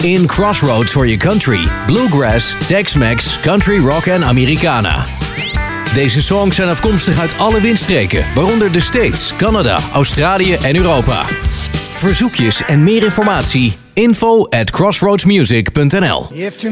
In Crossroads hoor je country, bluegrass, Tex-Mex, country rock en Americana. Deze songs zijn afkomstig uit alle windstreken, waaronder de States, Canada, Australië en Europa. Verzoekjes en meer informatie, info@crossroadsmusic.nl.